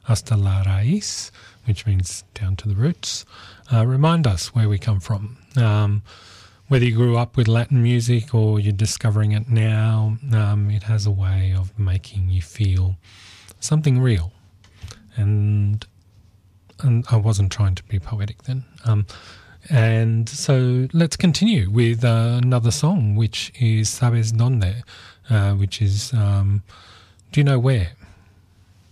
hasta la raíz, which means down to the roots, remind us where we come from. Whether you grew up with Latin music or you're discovering it now, it has a way of making you feel something real. And I wasn't trying to be poetic then. And so let's continue with another song, which is Sabes Donde, which is Do You Know Where?